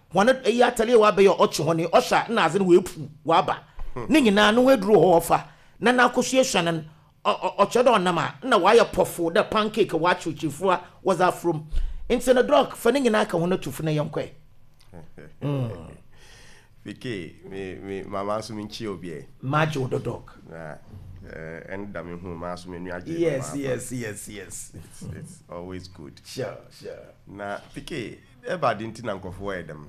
wana eya tale wa be yo oche hone osha na aze no we pu wa ba ne nyina no we duro ho ofa na na akosu ehwanan ochedo onama na wa ya pofo da pancake wa chuchifua was that from into the dog for ne nyina ka hono tufu na yenkwe Pike me mama so min chi obi e majo the dog and da me hu ma so me nu age yes it's always good sure na Pike eba dinti na nkofo edem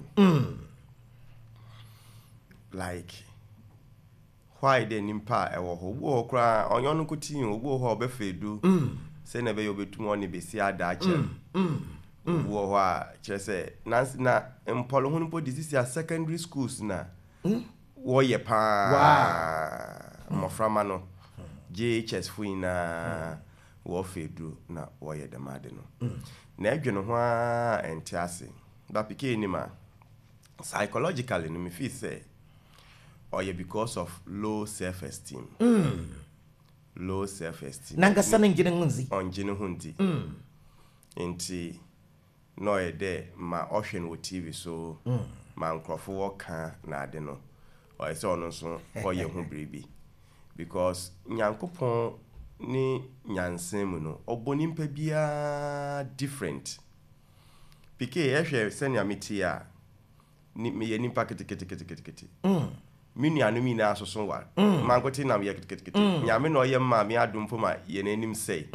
like why the nimpa ewo ho wo kra onyo no kuti owo ho obefedu se na be yo betum oni besi ada ache wo ho a chese na empolo hu no disease ya secondary schools na wo ye pa moframa no JHS fuina wo fedu na wo ye de made no na adwene ho a entiase ba Pike ni ma psychologically no me feel say or because of low self-esteem. Low self-esteem. Nanga sana njine ngunzi. Onjine hundi. Inti no ede ma ocean wo TV so ma nkrofo woka na ade no. O ese ono so oye hu bribi. Because nyankopon ni nyansem no oboni mpa bia different. Pike ehwe senya metia ni me ye nimpa kete. Minu anu mi na asoso wa mangote na ye kete nyame no ye ma me adom fo ma ye nanim sei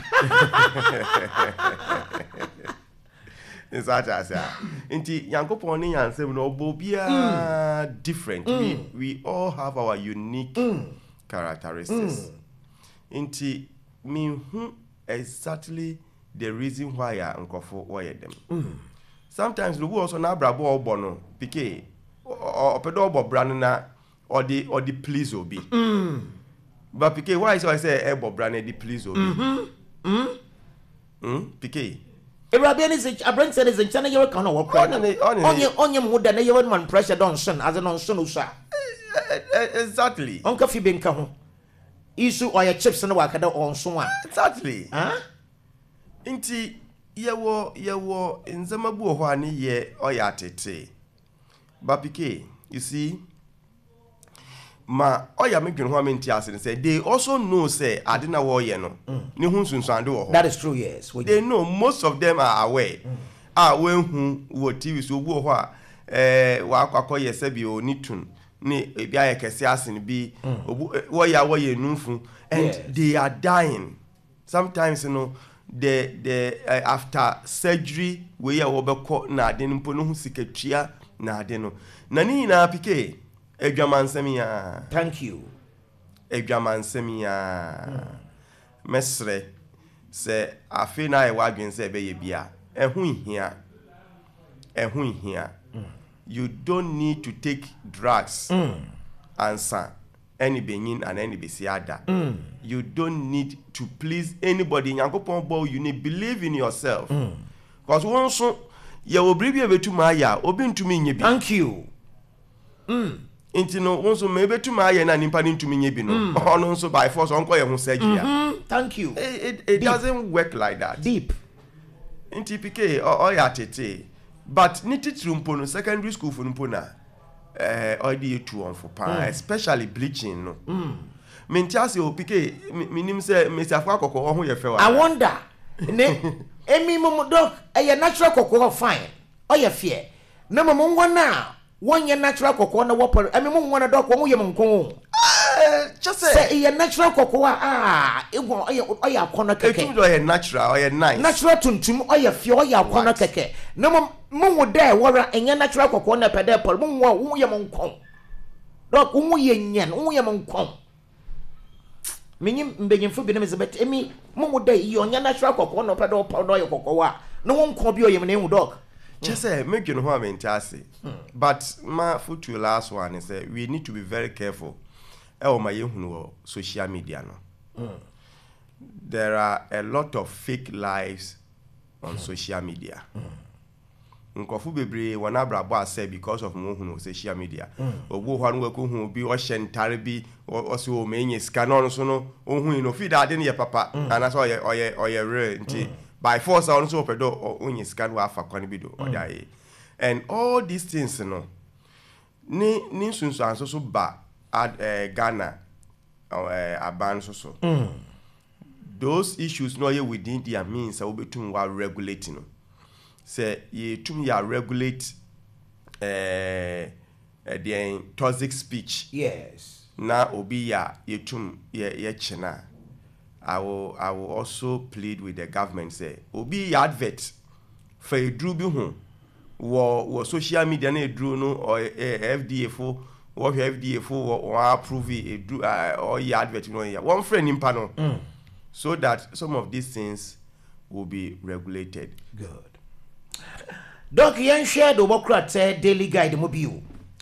Insata say nti yankopon ni yansem no obobia different we all have our unique characteristics nti me hu exactly the reason why nkofo why them sometimes the also na brabo obo no Pike opedo obo brand na or the please obi but Pike why so I say ebo brand the please obi Pike Arabian is a brand said is in China you can work onye muda na you man pressure don son as an on son usa exactly onka fi benka ho isu oya chips na wakada on so a exactly nti yewo nzamabu ho ani ye oya tete but Pike you see ma oya medwene ho amenti ase say they also know say adena wo ye no ne hu sunsuande wo ho that is true yes they know most of them are aware when hu wo TV so obu ho a wa akwa ye sabi oni tun ne ebi aye kese ase ne bi obu wo ye numfu and they are dying sometimes you know the after surgery we ya wo beko na ade mpo no hu sikatua na ade no na ni na Pike edwamansem ya thank you edwamansem ya mesre se afi na e wadwen se be ye bia ehun hia you don't need to take drugs answer any benyin and any besiada you don't need to please anybody yankopon bow you need believe in yourself because once you will bring you to Maya obi ntumi nye bi thank you inti no onso mebe to Maya na nimpa ntumi nye bi no ono so by force onko ye ho surgery thank you it doesn't work like that deep inti Pike oya tete but ni titru mpo no secondary school fu mpo na odi etu on for pa especially bleaching no mentiase o Pike minim say Mr. Afakoko ho ye fe wa I wonder ne emi mum doc e natural kokoro fine o ye fear na mum ngwana wonye natural kokoro na wopor emi mum ngwana doc wo ye mko just say e natural kokoro ego o ye akono keke e do ye natural o ye nice natural tuntum o ye fear o ye akono keke na mum dey wora enye natural kokoro na pede pol mum wo ye mko doc wo ye nyen wo ye mko menyim mbenyimfo bi na mezebet emi momuda yi onya natural kokko no pedo powder yo kokko wa no wonko bi oyem na hu dog just say make you know how mentase but my future last one is we need to be very careful my yehunu social media no there are a lot of fake lives on social media nkofu bebre wana brabo ase because of mohunu social media ogbo hwan weku hu bi o shentare bi o se o menye sika no so no ohun no feed ade ne ye papa ana so oye real nti by force on so pedo onye sika no afa kwan bi do odaye And all these things, you know, ni sunsu so ba Ghana aban so. Those issues no you within their means I will be too well regulating. Say ye too ya regulate the toxic speech. Yes. Na obi ya ye tum ye china. I will also plead with the government say obi ya advert for a drew bi ho wo social media na drew no or FDA for what FDA for or approve a drew or ya advert no ya one friend in panel so that some of these things will be regulated. Good. Doc Yan shared Democrat daily guide mobile.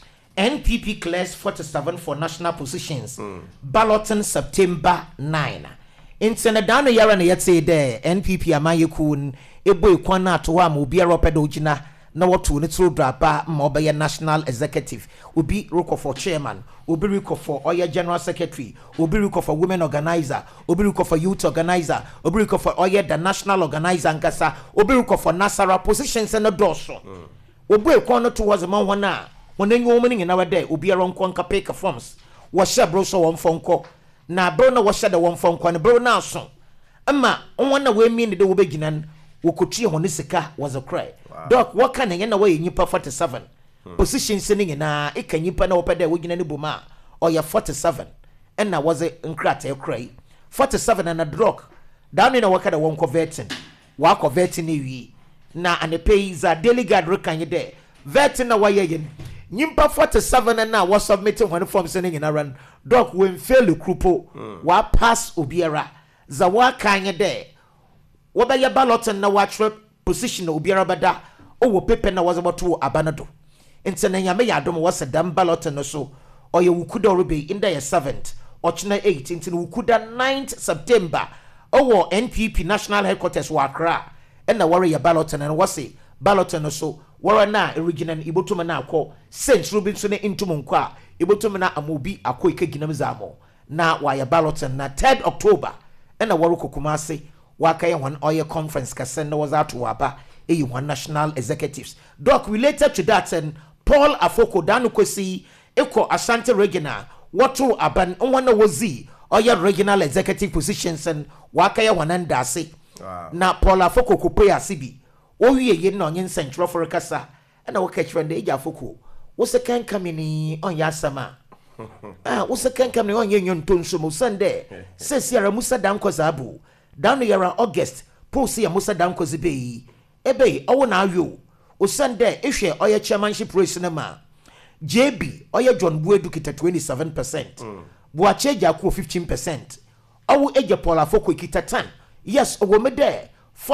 NPP clears 47 for national positions. Balloting September 9. In Senadano Yara na yetse there NPP amaye kun ebo ikwana to wa mo bia ropedo gina na watu ne tro draba ma obeye national executive obi roko for chairman obi roko for oya general secretary obi roko for women organizer obi roko for youth organizer obi roko for oya the national organizer nkasa obi roko for nasara positions na doso obi ikwana towards man wana wonenyo omani na wade obi aronko nka pick forms wo shabro so won fonko na bro na wo hyɛ de won fon kwa ne bro na aso ama won na we mi ne de wo beginan wo kotie ho ne sika was a cry doc what can na we nyipa 47 positions ni nyina e kan nyipa na wo pede wo gina ne boma o ya 47 and na was a nkrata cry 47 and a drug down na waka de won converting wa converting e wi na anepe za daily guard rekan de verting na wa ye nyimpa 47 na was submitting when forms ni nyina ran doc when fail krupo wa pass obiara za wa kanye de wo be ya ballot na wa trip position na obiara bada o wo pepe na was about to abanado ntena nyame ya dom was dam ballot no so o ye wukuda robe in the 7th ochna 8 ntena wukuda 9th September o wo NPP national headquarters wa Accra na wore ya ballot na was say ballot no so wore na original ibotuma na akọ sense rubin so na intum nkọ a ibotuma na amobi akọ ikaginam zamo na wa ya ballot na 3rd October na wore kokumase wa kai one oil conference kase na was out waba e one national executives doc related to that and Paul Afoko danu kwesi eko Ashanti regional watu aban one wozi oil regional executive positions and wa kai one ndase na Paul Afoko kupe asibi owie ye na onye nsentro for kasa na wo ka chwende eja Afoko wo se kan kamini on ya sama wo se kan kamini on ye nyonto nso mo sande sesiara musa danko zabu down yara August posi ya musa danko zibe ebe owo na ayo o sande ehwe oye chairmanship race na ma JB oye John Buedu kita 27% Buache Jaku 15% owo eje Paul Afoko kita 10 yes owo me there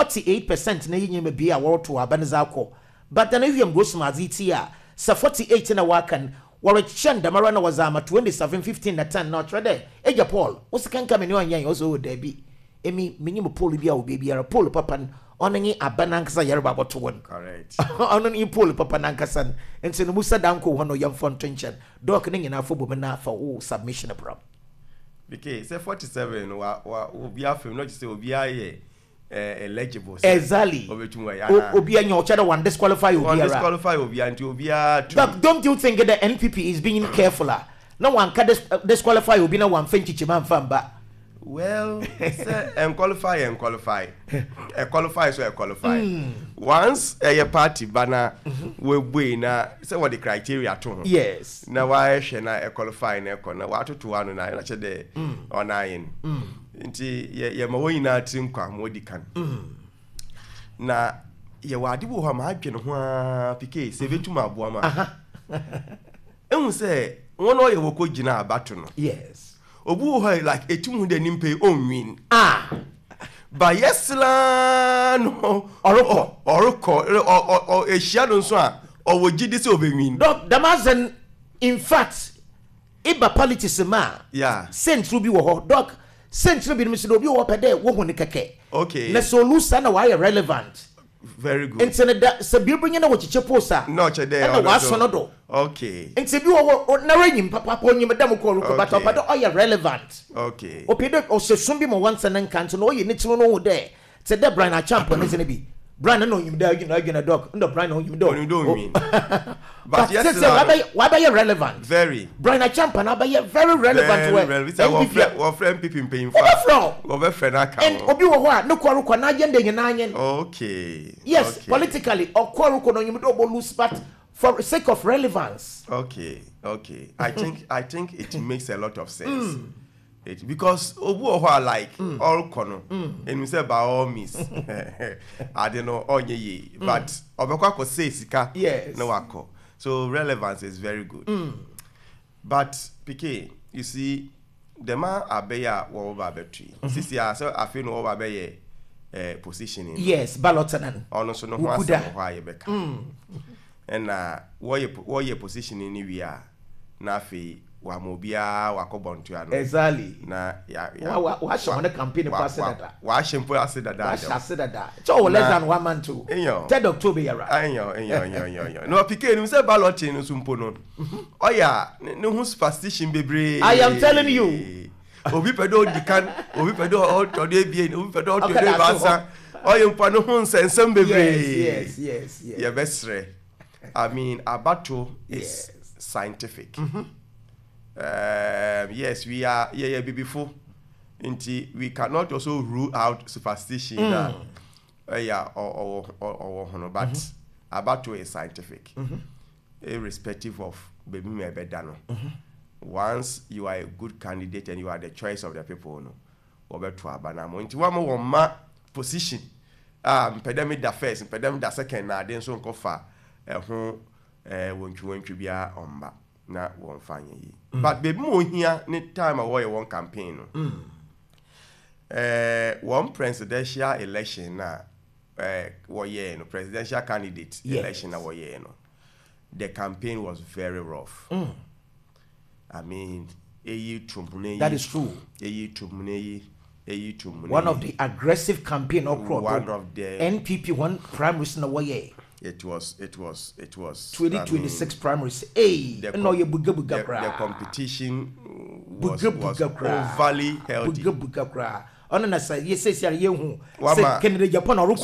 48% na yinyeme bia wo to abaniza akọ but na hwem Grossmazi tia sa 48 na wakan wore chenda mara na wazama 27-15 na 10 na trade eja Paul usikanka meni onyan ozo dabi emi menyim Paul bia obi bia Paul papa onenyi abanankasa yerba boto won correct onenyi Paul papa nankasa enti no musa danko hono yam fontenchen doc ne nyina afo bom na fa wo submission problem because say 47 wa obi afem no just say obi aye eligible exactly obi anya ochada one disqualify obi anti obi but don't you think that the NPP is being careful no one can disqualify obi na one fenchi man famba well say qualify so qualify once a party bana we boy na say what the criteria to yes na why she na qualify na ko na wa to anu na che de onayin nti ye ma wo nyina trim kwa modi kan na ye wade wo ha ma adwene ho a pk se betuma aboa ma ehun se won o ye wo ko gina abato no yes obu ho like etum de nimpe on win ba yesla no oroko ehia no so a owo gidi se obewin doc damazen in fact iba politics ma yeah central bi wo ho doc central bi mi se obi wo pede wo hu ne keke okay na solution na why relevant very good enti na se bi brinye na wo chiche posa no che de na wa so no do okay enti bi wo na ranyim papa onyim da mo ko ruko but opa do oya relevant okay opido o se sum bi mo wansa na nkanto no oye ni tiro no hu de te de Brian Achampo ne se ne bi Brian no him there you know doc no Brian no him What you don't mean? But yes, why be relevant? Very. Brian Champa na be very relevant Very relevant. Our friend people paying for. Our friend account. And obi wo ho a no kwaruko na agenda nyina anyen. Okay. Yes, okay. Politically or kwaruko no him do lose but for sake of relevance. Okay. I think it makes a lot of sense. Because obu oho like all kono and we say by all means I don't know onye but obekwa ko say sika no wako. So relevance is very good. But PK, you see the man abeya wo ba betri. Sisi so afi no wo ba beye positioning. Yes, ballotanan. Ono so no ho asem ho aye beka. And wo ye positioning ni wi a na afi wa mobia wakobonto ano exactly na wa show on campaign pass that wa shempo ase dada so less than 1 month to 3rd October yara ayo no PK ni say ballot no sumpo no oya ne hu superstition bebre I am telling you obi pedo dikan obi pedo odo ebie obi pedo odo basa oya mpa no hu nsensem bebre yes ya besre I mean abato is scientific. Yes, we are before. We cannot also rule out superstition but Abato is scientific. Irrespective of baby mebedano. Once you are a good candidate and you are the choice of the people, no. Obeto abanamo. Inti wa mo ma position. Pedemi da first, pedemi da second na den so nkofa wontwi bia omba. Na won fanye yi but baby mo hia ni time away one campaign one presidential election na no presidential candidate election na no the campaign was very rough. I mean that is true. One of the aggressive campaign one of the NPP one primaries na It was 2026 primaries. The competition was overly healthy. On say yes, you Kennedy Japan or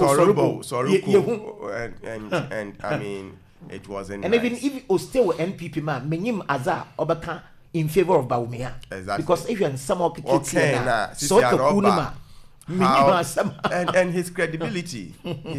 and I mean it wasn't. And even if it still NPP man, menim aza obaka in favor of Baumia. Exactly. Because if you're in some and his credibility,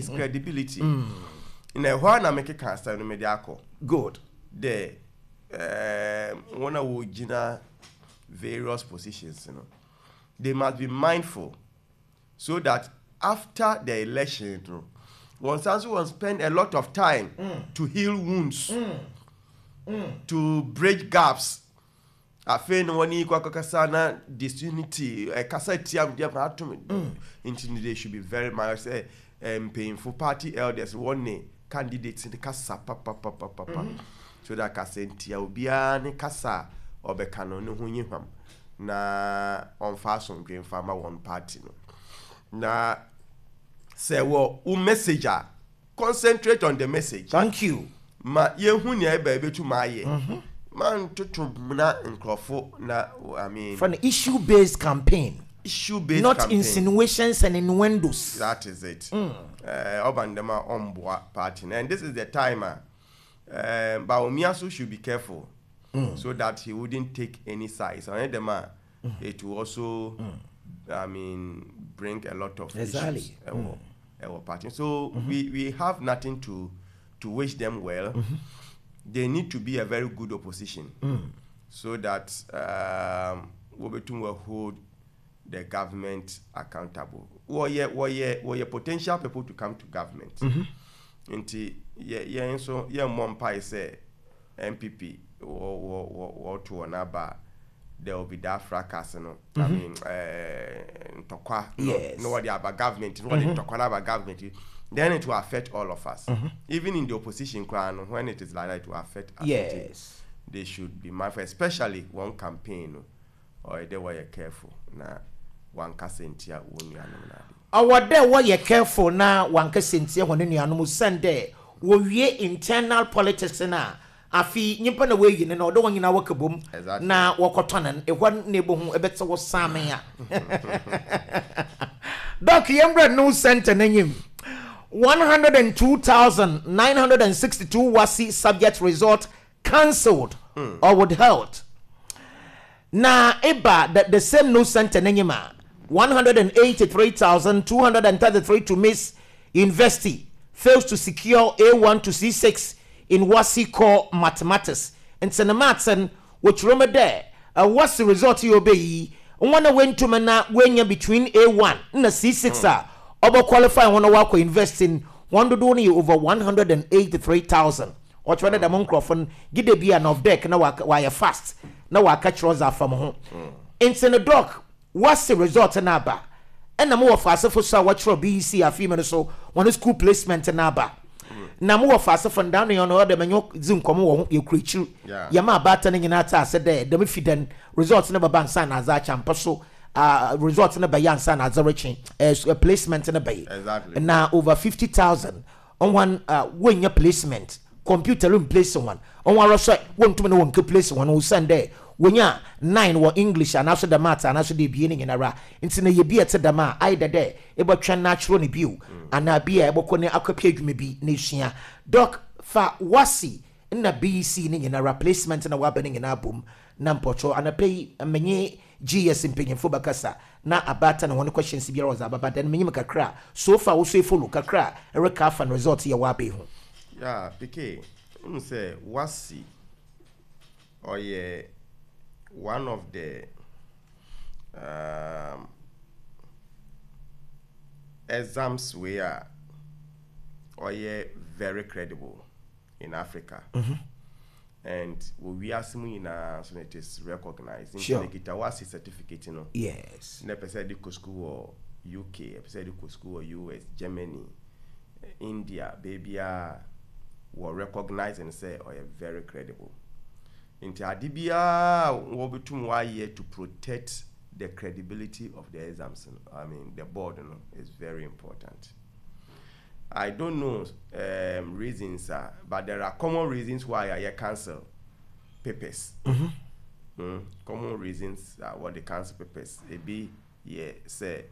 in a one American cast no mediaco. Good. The one of Gina various positions, you know. They must be mindful so that after the election, one will spend a lot of time to heal wounds, to bridge gaps. I feel no one equal Kakasana disunity, a cassette they should be very much painful party elders, one name. Candidates in the casa papa so that Cassentia will be an casa or Becano no hunyham na on fason green farmer one party na say well messenger concentrate on the message. Thank you. Ma ye hunya baby to my man to na nkrofo na I mean for an issue-based campaign. Issue-based not campaign. Insinuations and innuendos. That is it. Obandema Omboa party. And this is the timer. Baumiasu should be careful so that he wouldn't take any sides. It will also I mean bring a lot of issues our party. So we have nothing to wish them well. They need to be a very good opposition so that Wobetum will hold the government accountable. Were potential people to come to government. So mom pie say MPP or to another there will be that fracas, I mean nobody about government, nobody talk about government. Then it will affect all of us. Even in the opposition crown, when it is like that, it will affect us. Yes. They should be mindful, especially one campaign or they were careful. Now one casentia won our there were you careful now one casentia when you animal Sunday we internal politics na afi nyimpa na we na odo wanyina wakabom na wakotonan e hwan nebo hu ebetse wo same ya doc yembra no center nanyim 102,962 Wasi subject result cancelled or withheld. Na eba the same no center nenyima 183,233 to Miss University fails to secure A1 to C6 in Wasi core mathematics. And Senamatzen which remember there what's the result you obey? One went to mana when you between A1 and C6 over qualify one work invest in one do only over 183,000 or try the microphone get the beer of deck now why fast now catch rosa from home in Senadoc what's the result in Aba and the more fast for so what for BC a few minutes so one school placement in Aba na more fast from down on other man zoom come you creature yama battering in ata said there the mifiden results never ban san as a champaso results in a bayan san as a reaching as a placement in a bay exactly now over 50,000 on one when your placement computer room place one on one rush one to one place one who send there when ya 9 were English and after the matter and after the beginning in a ra into the ye at the ma either there about try natural view and na be able to accompany maybe nation doc fa wasi in the BC in a replacement in a wabening in album nampocho and a pay a many GS in paying for bakasa na abata na one question sibira was about then minimum kakra so far we say follow kakra a recap and result here wabe ho yeah PK say wasi or yeah one of the exams where or very credible in Africa. And we are seeing so it is recognized. Sure. In the Wasi certificate, you know. Yes. Never said the school or UK, said the school or US, Germany, India, baby were recognized and say or very credible. Into Adibia will be too wide to protect the credibility of the exams. I mean, the board is very important. I don't know reasons, but there are common reasons why I cancel papers. Common reasons what they cancel papers. It be say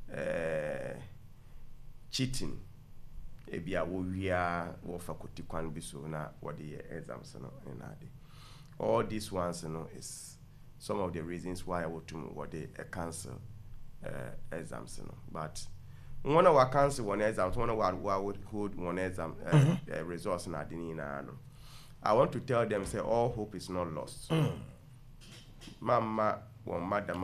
cheating. It be a we are faculty can be so na what the exams in adi. All these ones, is some of the reasons why I would to what they cancel exams, But one of our cancel one exam, one of our would hold one exam results in Adinina. I want to tell them say all hope is not lost. Mama, one madam,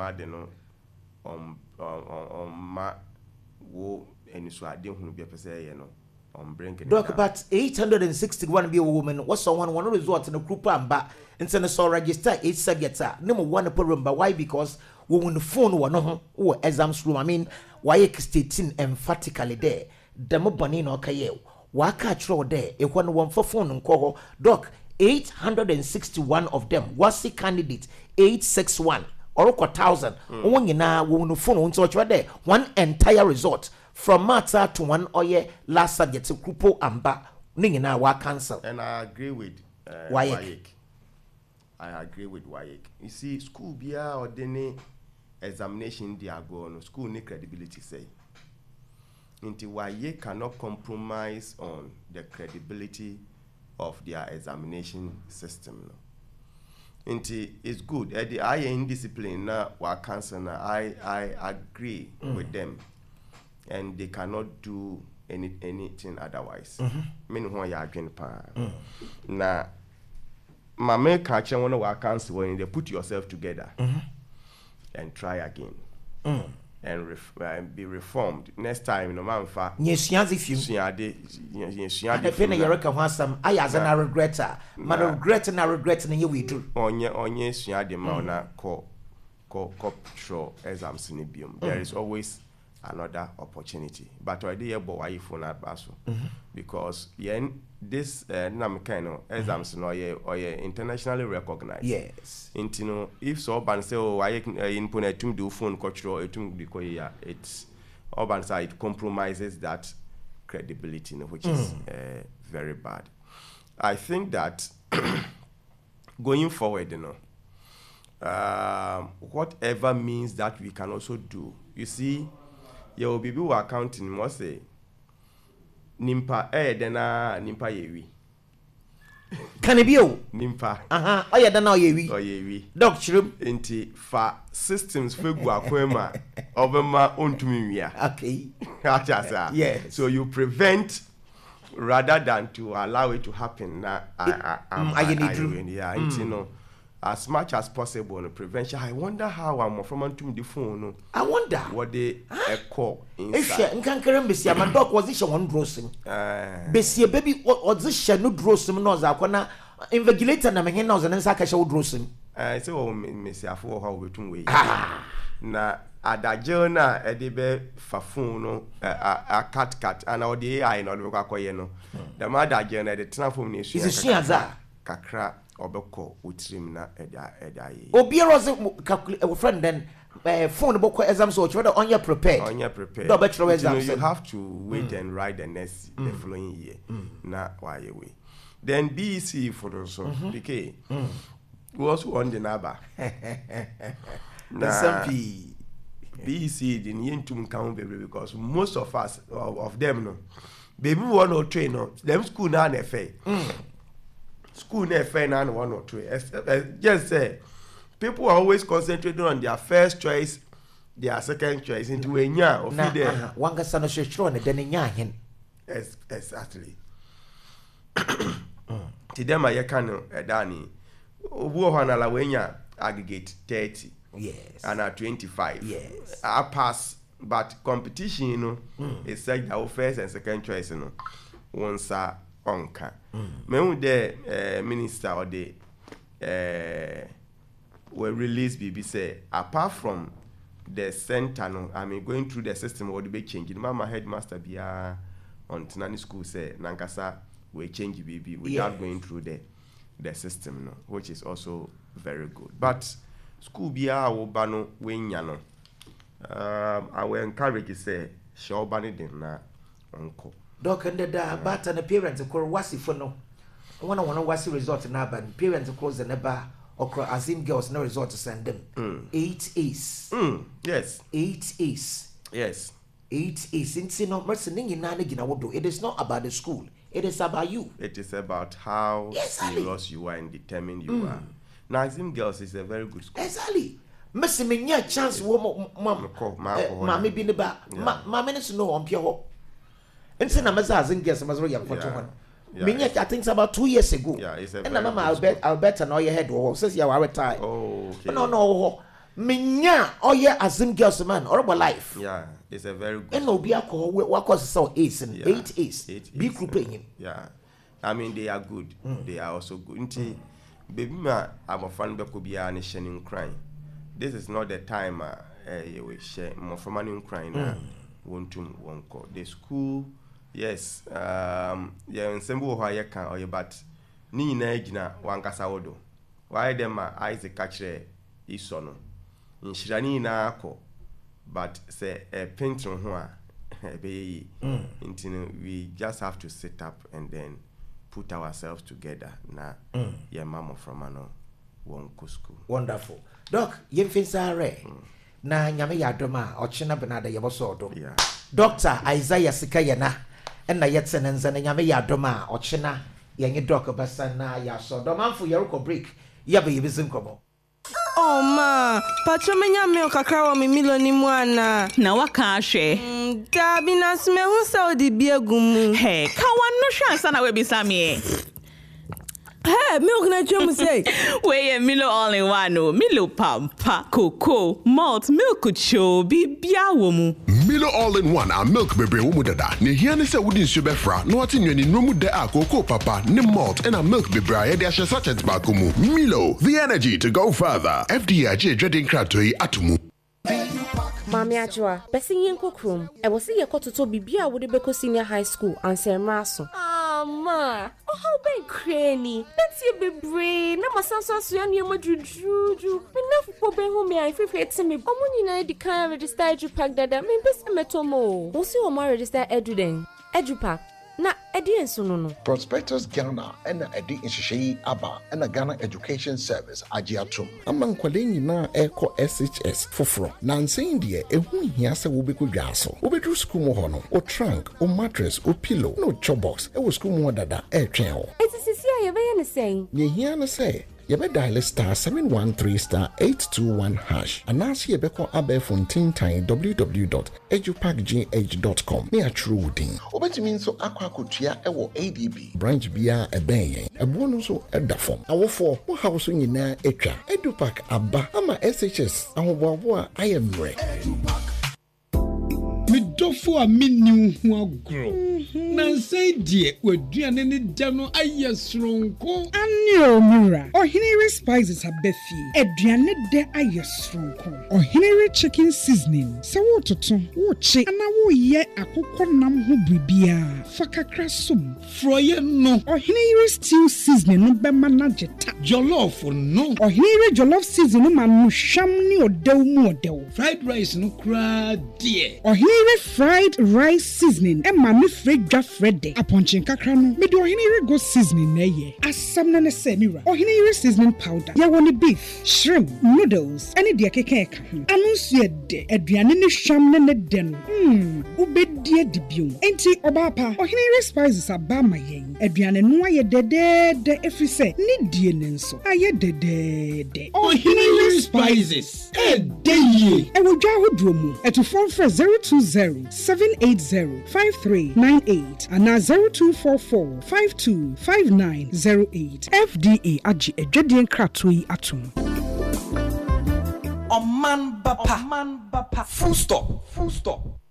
ma wo and so I didn't be a person, Doc, but 861 be a woman was someone one resort in a group but and so register 8 subjects number one problem but why because we when the phone one or exams room I mean why stating emphatically there demo bunny no kaye waka throw there a one for phone and call doc 861 of them was the candidate 861 or 1,000 one in a woman phone so there one entire result from matter to one oye last subject to Kupo Amba Ningina wa cancel. And I agree with Wayek. I agree with Wayek. You see, school bia or any examination they are going, school need credibility say. Into Wayek cannot compromise on the credibility of their examination system. Into it's good. At the IN discipline now wa cancel I agree with them. And they cannot do anything otherwise. Meanwhile, you are doing now. My main catch one of our council when they put yourself together and try again and be reformed. Next time, no man fa. Yes, if you. I feel you reckon some. I as an regretter. Man regretting, and you we do. Onye the mauna ko exams in bium. There is always another opportunity, but I did about why phone at Basso because this Namkano exams no or internationally recognized. Yes, into if so ban say oh I in Punetum do phone cultural it's urban side compromises that credibility, which is very bad. I think that going forward, whatever means that we can also do, you see. Your people accounting must say nimpa dena nimpa yewi can it be o nimpa oya dena yewi oyewi doc chirim enti fa systems fegu akwema obema ontumi wia okay achasa yes so you prevent rather than to allow it to happen na yeah enti no as much as possible on prevention. I wonder how I'm from to the phone. I wonder what they call inside. If can't Bessia, my dog was this one drossing. Bessia baby or this no drossing nose. I wanna invigilator na me nose and then Saka show drossing. So Miss Afo how we tun way. Na adajona edibe fafuno a cat and all the AI no look akoye the mother jona the transform nation. Is she kakra obeko utrim na eda yi obiara calculate friend then phone boko exam so you on your prepared do better exam you have to wait and write the next the following year na why we then BEC for also okay we also on the naba the SMP BEC the yentum kan baby because most of us of them no baby one or train no them school na na fe school never fair and 1 or 2. Just say people are always concentrating on their first choice, their second choice into a nya of there. One can stand show and then nya exactly. To them I can Danny. Obu hanala wenya aggregate 30. Yes. And at 25. Yes. I pass, but competition, you know, is like our first and second choice, you know. Once onka me the minister or the were released BB say apart from the center no I mean going through the system or the be changing mama headmaster bia on Tinani school say nankasa we change BB without going through the system no which is also very good but school bia wo ba no we nya no I will encourage say show bani den na onko Doc and the but and the parents call wasi for no one wasi resort na ban parents close the neba or Azim girls no resort to send them 8 A's yes 8 A's yes 8 A's in no mercy it is not about the school it is about you it is about how serious you are and determined you are now Azim girls is a very good school exactly Messi me nya chance wo mama bi ne ba mama ne no on pie and say na Azim girls mazro yam for 200 I think it's about 2 years ago. Yeah, it's a and mama Albert and all your head says you are retired. Oh, okay. No. Minya all your Azim girls man or about life. Yeah, it's a very good. And no be alcohol what cause so 8 and 8 is. Be grouping. Yeah. I mean they are good. They are also good. Nti baby ma I'm a fan be could be an shining crying. This is not the time you will share more from an crying. Won't go. The school yes, yeah, ensemble who I can or but ni na gina wankasa wodo. Why them Isaac catcher is sono. In Shirani na ako, but say a painter who be we just have to sit up and then put ourselves together na yeah mama from ano wonko school. Wonderful. Doc, you feel sorry. Na nyame yadoma ochina benada yeboso do. Yeah. Dr. Isaiah Sikayana and na yet senenza na nyame yadoma ochina yenye doc basa na yaso do manfo yeroko break yabe yebizim komo. Oh ma, pacho menya me okakra wa mimilo ni mwana na waka ahwe dabi na sme hu sa odi biegumu he ka wanu hwa ansa na we bisa me hey milk na chemu say we Milo all in one no Milo pampa cocoa malt milk cho bibia wo mu Milo all in one a milk bebre wo mu dada ne hia ne se wodi nsu befra no ati nwani nomu de a cocoa papa ne malt and a milk bebre a de ahye sachet ba komu Milo the energy to go further FDIG dreading kratoi atumu Mami Ajwa, besi yenko krum. E wosi ye kototo bibia wo de beko senior high school ansemra so. Ma, how be cranny. That's ye bebre. Na masanso so ya niema juju. Me na fupo be hu me ai fefete me. Omo nyina di kan register EduPack dada. Me besi metomo. Wosi wo ma register Edu den. EduPack Na edi enso no. Prospectus Ghana and edi nhihye aba and Ghana Education Service agiatum. Among kwale nyina eko SHS foforo. Na nsen de ehu hia se wo beku dwaso. Wo bedru school mo ho no. O trunk, o mattress, o pillow, no chobox. E wo school mo dada twen ho. Eti sisi a ye be ye ne sen. Ye hia no say you be dial *713*821# and now see beko abe fontin time www.edupacgh.com near true din obetimi nso akwa kotua ewo ADB branch bia ebenyen ebo no so edafom awofo wo house nyina etwa Edupac aba ama SHS ahoboabo a ayemre Midofo a minu hu agro. Nansai die waduane ne da no ayesronko. Anyo mura. Ohinere spices abefi. Aduane de ayesronko. Ohinere chicken seasoning. Se wo toto, wo chi, ana wo ye akokɔ nam ho bribia. Fakakra som. Froye no. Ohinere stew seasoning no bema na jeta. Jollof no. Ohinere jollof seasoning no ma no hwam ni odew mu odew. Fried rice no kra die. Ohinere fried rice seasoning e ma me fredwa frede aponchin kakra no me de ohinere go seasoning na ye asam na ne se mira ohinere seasoning powder ya woni beef shrimp noodles any de keke ka ho anunsu ede aduane ne hwam ne de no ubedie dibium enti obapa ohinere spices aba ma yen aduane no aye dedede efrise ne die ne nso aye dedede ohinere spices edeye e wo dwa hodro mu etu phone for 020-780-5398 and 0244-525908. FDA Aji Ejedian Kratui Atum. Oman Bapa. Full stop.